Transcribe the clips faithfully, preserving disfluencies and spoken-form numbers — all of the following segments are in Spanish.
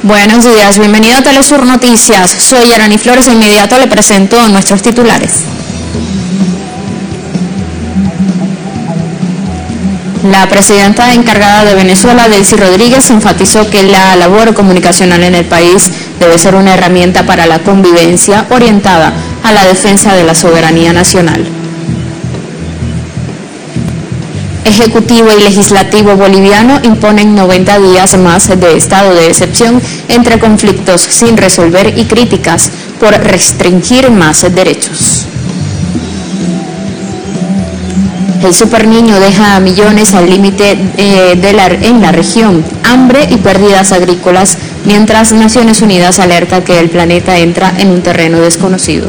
Buenos días, bienvenido a Telesur Noticias. Soy Yarani Flores e inmediato le presento a nuestros titulares. La presidenta encargada de Venezuela, Delcy Rodríguez, enfatizó que la labor comunicacional en el país debe ser una herramienta para la convivencia orientada a la defensa de la soberanía nacional. Ejecutivo y Legislativo boliviano imponen noventa días más de estado de excepción entre conflictos sin resolver y críticas por restringir más derechos. El superniño deja a millones al límite eh, de la, en la región, hambre y pérdidas agrícolas, mientras Naciones Unidas alerta que el planeta entra en un terreno desconocido.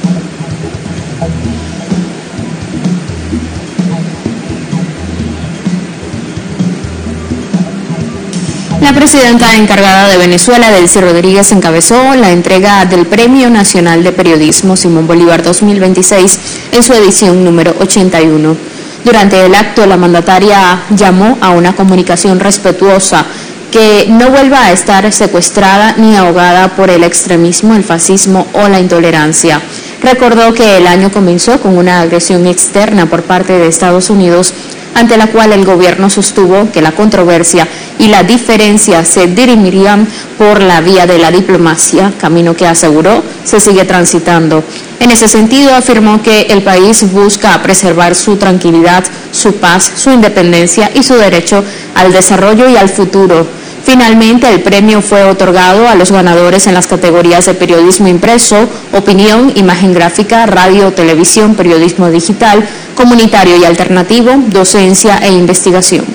La presidenta encargada de Venezuela, Delcy Rodríguez, encabezó la entrega del Premio Nacional de Periodismo Simón Bolívar dos mil veintiséis en su edición número ochenta y uno. Durante el acto, la mandataria llamó a una comunicación respetuosa que no vuelva a estar secuestrada ni ahogada por el extremismo, el fascismo o la intolerancia. Recordó que el año comenzó con una agresión externa por parte de Estados Unidos, ante la cual el gobierno sostuvo que la controversia y la diferencia se dirimirían por la vía de la diplomacia, camino que aseguró se sigue transitando. En ese sentido, afirmó que el país busca preservar su tranquilidad, su paz, su independencia y su derecho al desarrollo y al futuro. Finalmente, el premio fue otorgado a los ganadores en las categorías de periodismo impreso, opinión, imagen gráfica, radio, televisión, periodismo digital, comunitario y alternativo, docencia e investigación.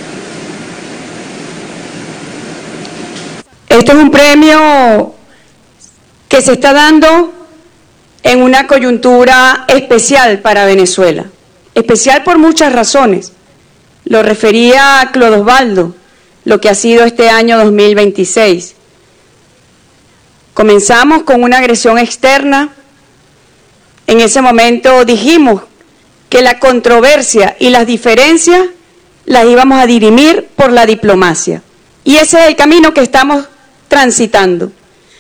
Este es un premio que se está dando en una coyuntura especial para Venezuela, especial por muchas razones. Lo refería a Clodo Osvaldo, lo que ha sido este año dos mil veintiséis. Comenzamos con una agresión externa. En ese momento dijimos que la controversia y las diferencias las íbamos a dirimir por la diplomacia. Y ese es el camino que estamos transitando.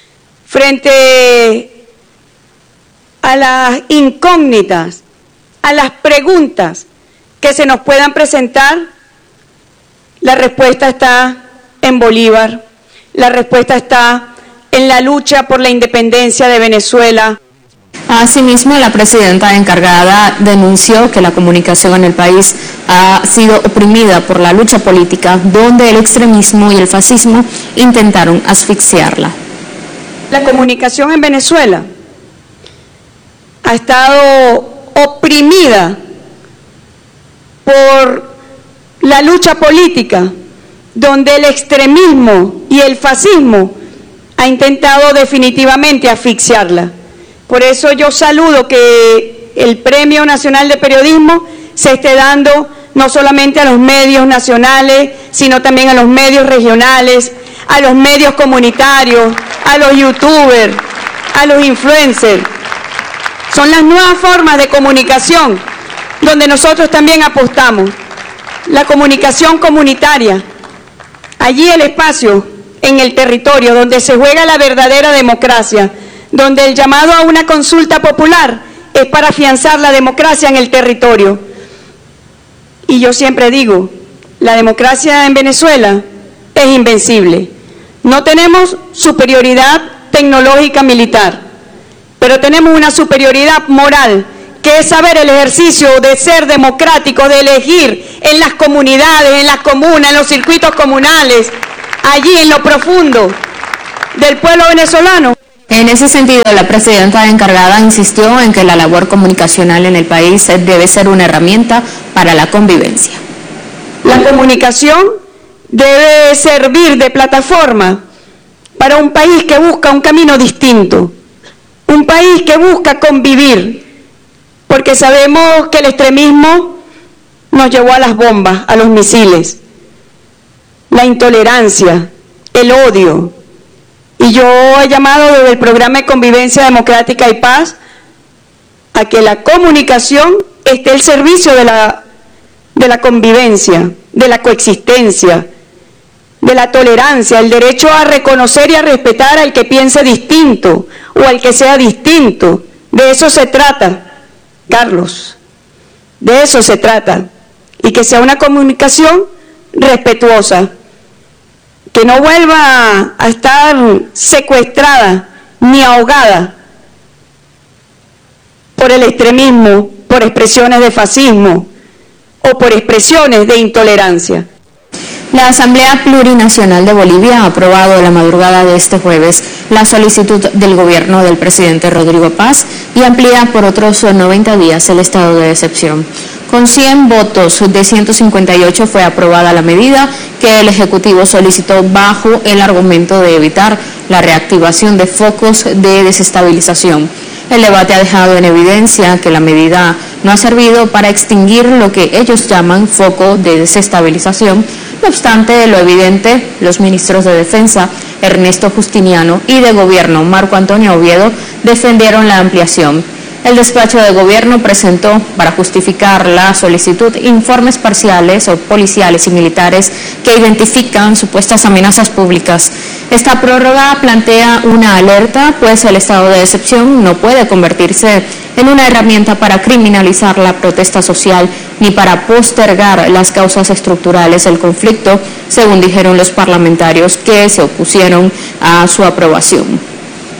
Frente a las incógnitas, a las preguntas que se nos puedan presentar, la respuesta está en Bolívar, la respuesta está en la lucha por la independencia de Venezuela. Asimismo, la presidenta encargada denunció que la comunicación en el país ha sido oprimida por la lucha política, donde el extremismo y el fascismo intentaron asfixiarla. La comunicación en Venezuela ha estado oprimida por la lucha política, donde el extremismo y el fascismo ha intentado definitivamente asfixiarla. Por eso yo saludo que el Premio Nacional de Periodismo se esté dando no solamente a los medios nacionales, sino también a los medios regionales, a los medios comunitarios, a los youtubers, a los influencers. Son las nuevas formas de comunicación donde nosotros también apostamos. La comunicación comunitaria, allí el espacio en el territorio donde se juega la verdadera democracia, donde el llamado a una consulta popular es para afianzar la democracia en el territorio. Y yo siempre digo, la democracia en Venezuela es invencible. No tenemos superioridad tecnológica militar, pero tenemos una superioridad moral, que es saber el ejercicio de ser democrático, de elegir en las comunidades, en las comunas, en los circuitos comunales, allí en lo profundo del pueblo venezolano. En ese sentido, la presidenta encargada insistió en que la labor comunicacional en el país debe ser una herramienta para la convivencia. La comunicación debe servir de plataforma para un país que busca un camino distinto, un país que busca convivir, porque sabemos que el extremismo nos llevó a las bombas, a los misiles, la intolerancia, el odio. Y yo he llamado desde el programa de Convivencia Democrática y Paz a que la comunicación esté al servicio de la, de la convivencia, de la coexistencia, de la tolerancia, el derecho a reconocer y a respetar al que piense distinto o al que sea distinto. De eso se trata, Carlos, de eso se trata. Y que sea una comunicación respetuosa, que no vuelva a estar secuestrada ni ahogada por el extremismo, por expresiones de fascismo o por expresiones de intolerancia. La Asamblea Plurinacional de Bolivia ha aprobado la madrugada de este jueves la solicitud del gobierno del presidente Rodrigo Paz y amplía por otros noventa días el estado de excepción. Con cien votos de ciento cincuenta y ocho fue aprobada la medida que el Ejecutivo solicitó bajo el argumento de evitar la reactivación de focos de desestabilización. El debate ha dejado en evidencia que la medida no ha servido para extinguir lo que ellos llaman foco de desestabilización. No obstante, lo evidente, los ministros de Defensa, Ernesto Justiniano, y de Gobierno, Marco Antonio Oviedo, defendieron la ampliación. El despacho de gobierno presentó, para justificar la solicitud, informes parciales o policiales y militares que identifican supuestas amenazas públicas. Esta prórroga plantea una alerta, pues el estado de excepción no puede convertirse en una herramienta para criminalizar la protesta social ni para postergar las causas estructurales del conflicto, según dijeron los parlamentarios que se opusieron a su aprobación.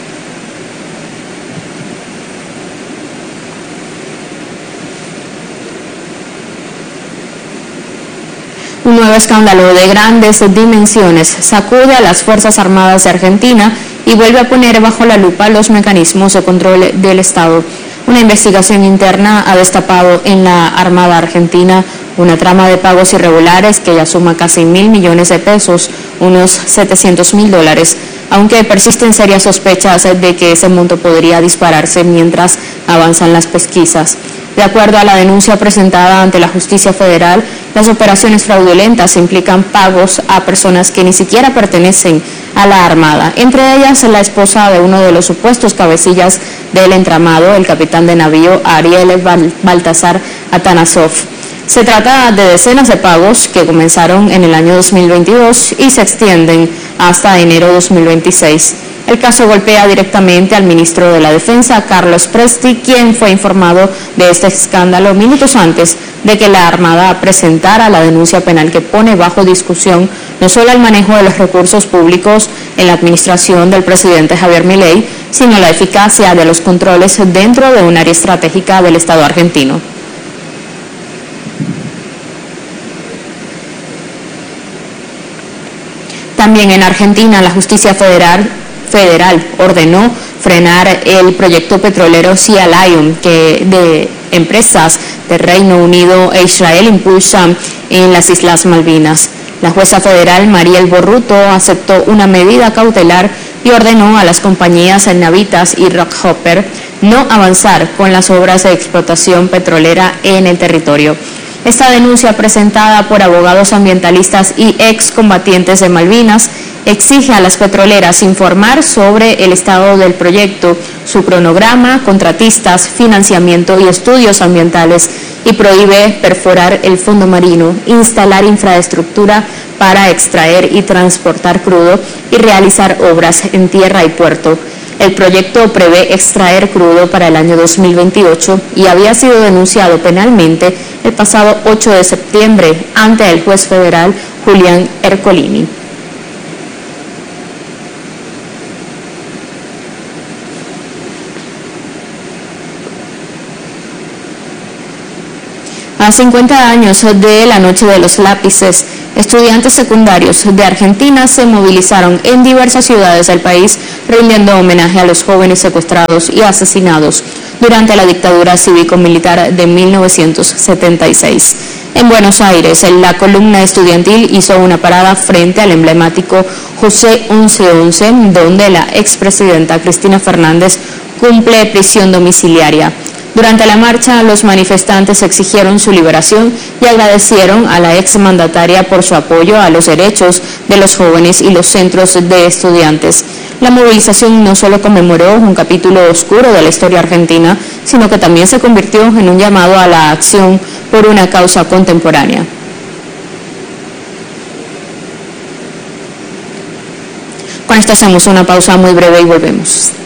Un nuevo escándalo de grandes dimensiones sacude a las Fuerzas Armadas de Argentina y vuelve a poner bajo la lupa los mecanismos de control del Estado. Una investigación interna ha destapado en la Armada Argentina una trama de pagos irregulares que ya suma casi mil millones de pesos, unos setecientos mil dólares, aunque persisten serias sospechas de que ese monto podría dispararse mientras avanzan las pesquisas. De acuerdo a la denuncia presentada ante la Justicia Federal, las operaciones fraudulentas implican pagos a personas que ni siquiera pertenecen a la Armada, entre ellas la esposa de uno de los supuestos cabecillas del entramado, el capitán de navío Ariel Baltasar Atanasov. Se trata de decenas de pagos que comenzaron en el año dos mil veintidós y se extienden hasta enero de dos mil veintiséis. El caso golpea directamente al ministro de la Defensa, Carlos Presti, quien fue informado de este escándalo minutos antes de que la Armada presentara la denuncia penal que pone bajo discusión no solo el manejo de los recursos públicos en la administración del presidente Javier Milei, sino la eficacia de los controles dentro de un área estratégica del Estado argentino. También en Argentina, la justicia federal, federal ordenó frenar el proyecto petrolero Sea Lion, que de empresas de Reino Unido e Israel impulsan en las Islas Malvinas. La jueza federal Mariel Borruto aceptó una medida cautelar y ordenó a las compañías Navitas y Rockhopper no avanzar con las obras de explotación petrolera en el territorio. Esta denuncia, presentada por abogados ambientalistas y excombatientes de Malvinas, exige a las petroleras informar sobre el estado del proyecto, su cronograma, contratistas, financiamiento y estudios ambientales, y prohíbe perforar el fondo marino, instalar infraestructura para extraer y transportar crudo y realizar obras en tierra y puerto. El proyecto prevé extraer crudo para el año dos mil veintiocho y había sido denunciado penalmente el pasado ocho de septiembre ante el juez federal Julián Ercolini. A cincuenta años de la Noche de los Lápices, estudiantes secundarios de Argentina se movilizaron en diversas ciudades del país rindiendo homenaje a los jóvenes secuestrados y asesinados durante la dictadura cívico-militar de mil novecientos setenta y seis. En Buenos Aires, la columna estudiantil hizo una parada frente al emblemático José once once, donde la expresidenta Cristina Fernández cumple prisión domiciliaria. Durante la marcha, los manifestantes exigieron su liberación y agradecieron a la exmandataria por su apoyo a los derechos de los jóvenes y los centros de estudiantes. La movilización no solo conmemoró un capítulo oscuro de la historia argentina, sino que también se convirtió en un llamado a la acción por una causa contemporánea. Con esto hacemos una pausa muy breve y volvemos.